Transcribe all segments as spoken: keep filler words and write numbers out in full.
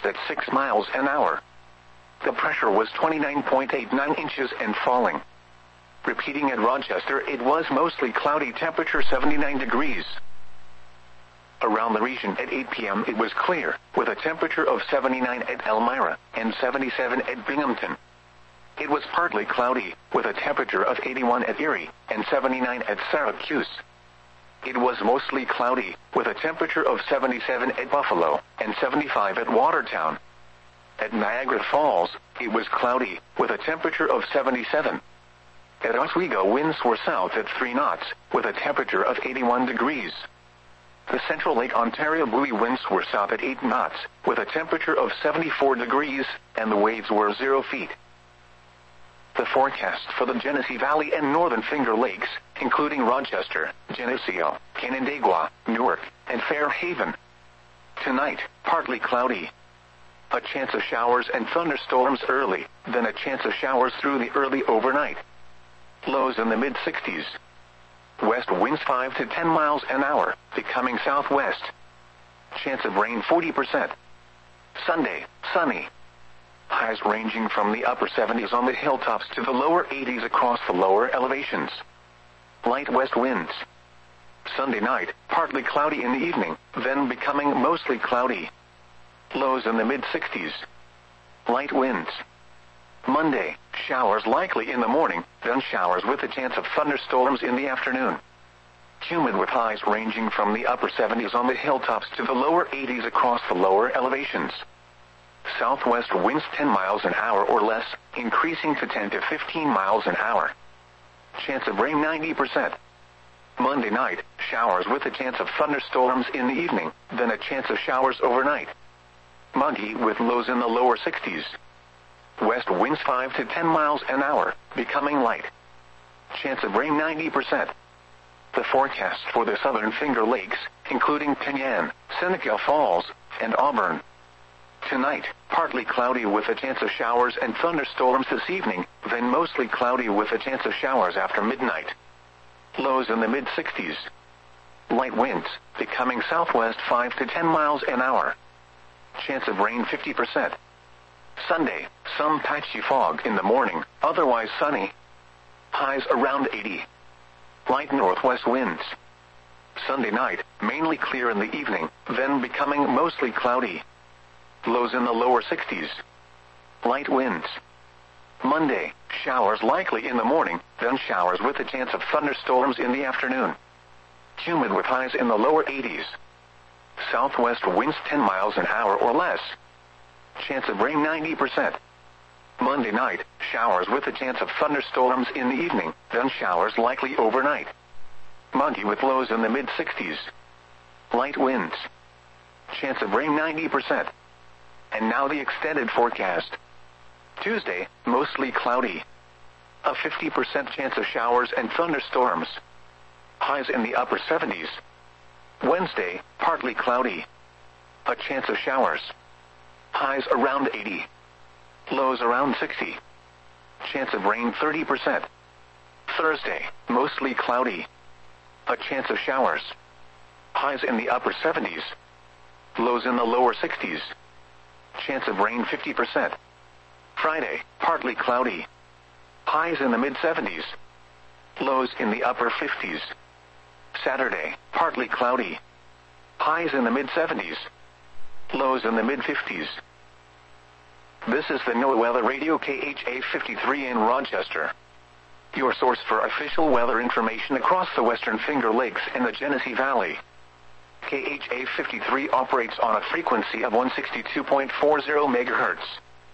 west at six miles an hour. The pressure was twenty-nine point eight nine inches and falling. Repeating at Rochester, it was mostly cloudy, temperature seventy-nine degrees. Around the region at eight p m it was clear, with a temperature of seventy-nine at Elmira and seventy-seven at Binghamton. It was partly cloudy, with a temperature of eighty-one at Erie and seventy-nine at Syracuse. It was mostly cloudy, with a temperature of seventy-seven at Buffalo and seventy-five at Watertown. At Niagara Falls, it was cloudy, with a temperature of seventy-seven. At Oswego, winds were south at three knots, with a temperature of eighty-one degrees. The Central Lake Ontario buoy winds were south at eight knots, with a temperature of seventy-four degrees, and the waves were zero feet. The forecast for the Genesee Valley and Northern Finger Lakes, including Rochester, Geneseo, Canandaigua, Newark, and Fairhaven. Tonight, partly cloudy. A chance of showers and thunderstorms early, then a chance of showers through the early overnight. Lows in the mid sixties. West winds five to ten miles an hour, becoming southwest. Chance of rain forty percent. Sunday, sunny. Highs ranging from the upper seventies on the hilltops to the lower eighties across the lower elevations. Light west winds. Sunday night, partly cloudy in the evening, then becoming mostly cloudy. Lows in the mid sixties. Light winds. Monday, showers likely in the morning, then showers with a chance of thunderstorms in the afternoon. Humid with highs ranging from the upper seventies on the hilltops to the lower eighties across the lower elevations. Southwest winds ten miles an hour or less, increasing to ten to fifteen miles an hour. Chance of rain ninety percent. Monday night, showers with a chance of thunderstorms in the evening, then a chance of showers overnight. Muggy with lows in the lower sixties. West winds five to ten miles an hour, becoming light. Chance of rain ninety percent. The forecast for the Southern Finger Lakes, including Penyan, Seneca Falls, and Auburn. Tonight, partly cloudy with a chance of showers and thunderstorms this evening, then mostly cloudy with a chance of showers after midnight. Lows in the mid sixties. Light winds, becoming southwest five to ten miles an hour. Chance of rain fifty percent. Sunday, some patchy fog in the morning, otherwise sunny. Highs around eighty. Light northwest winds. Sunday night, mainly clear in the evening, then becoming mostly cloudy. Lows in the lower sixties. Light winds. Monday, showers likely in the morning, then showers with a chance of thunderstorms in the afternoon. Humid with highs in the lower eighties. Southwest winds ten miles an hour or less. Chance of rain ninety percent. Monday night, showers with a chance of thunderstorms in the evening, then showers likely overnight. Muggy with lows in the mid sixties. Light winds. Chance of rain ninety percent. And now the extended forecast. Tuesday, mostly cloudy. A fifty percent chance of showers and thunderstorms. Highs in the upper seventies. Wednesday, partly cloudy. A chance of showers. Highs around eighty. Lows around sixty. Chance of rain thirty percent. Thursday, mostly cloudy. A chance of showers. Highs in the upper seventies. Lows in the lower sixties. Chance of rain fifty percent. Friday, partly cloudy. Highs in the mid seventies. Lows in the upper fifties. Saturday, partly cloudy. Highs in the mid seventies. Lows in the mid fifties. This is the NOAA Weather Radio K H A fifty-three in Rochester. Your source for official weather information across the Western Finger Lakes and the Genesee Valley. K H A fifty-three operates on a frequency of one sixty-two point four zero megahertz.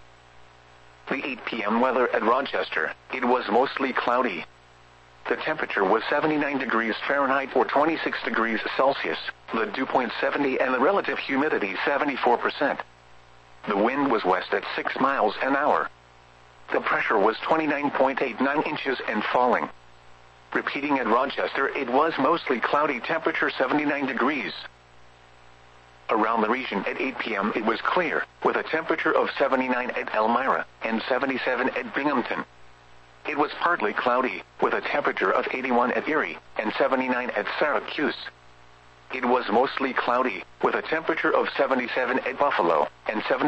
The eight p m weather at Rochester, it was mostly cloudy. The temperature was seventy-nine degrees Fahrenheit or twenty-six degrees Celsius, the dew point seventy and the relative humidity seventy-four percent. The wind was west at six miles an hour. The pressure was twenty-nine point eight nine inches and falling. Repeating at Rochester, it was mostly cloudy, temperature seventy-nine degrees. Around the region at eight p m it was clear, with a temperature of seventy-nine at Elmira and seventy-seven at Binghamton. It was partly cloudy, with a temperature of eighty-one at Erie and seventy-nine at Syracuse. It was mostly cloudy, with a temperature of seventy-seven at Buffalo and seventy